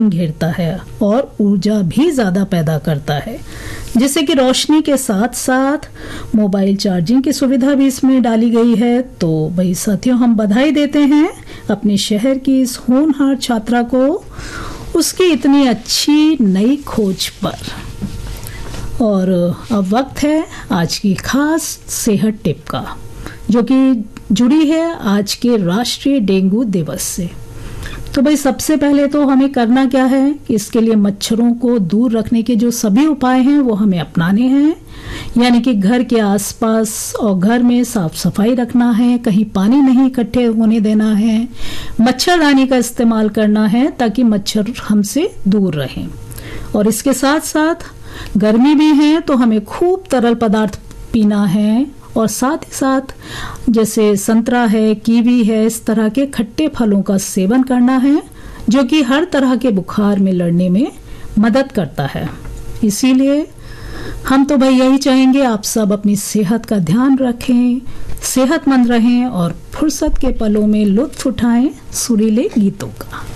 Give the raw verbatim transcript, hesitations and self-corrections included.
घेरता है और ऊर्जा भी ज़्यादा पैदा करता है, जैसे कि रोशनी के साथ साथ मोबाइल चार्जिंग की सुविधा भी इसमें डाली गई है। तो भाई साथियों, हम बधाई देते हैं अपने शहर की इस होनहार छात्रा को उसकी इतनी अच्छी नई खोज पर। और अब वक्त है आज की खास सेहत टिप का, जो कि जुड़ी है आज के राष्ट्रीय डेंगू दिवस से। तो भाई सबसे पहले तो हमें करना क्या है कि इसके लिए मच्छरों को दूर रखने के जो सभी उपाय हैं वो हमें अपनाने हैं, यानी कि घर के आसपास और घर में साफ सफाई रखना है, कहीं पानी नहीं इकट्ठे होने देना है, मच्छरदानी का इस्तेमाल करना है ताकि मच्छर हमसे दूर रहें। और इसके साथ साथ गर्मी भी है तो हमें खूब तरल पदार्थ पीना है, और साथ ही साथ जैसे संतरा है, कीवी है, इस तरह के खट्टे फलों का सेवन करना है, जो कि हर तरह के बुखार में लड़ने में मदद करता है। इसीलिए हम तो भाई यही चाहेंगे आप सब अपनी सेहत का ध्यान रखें, सेहतमंद रहें और फुर्सत के पलों में लुत्फ उठाएं सुरीले गीतों का।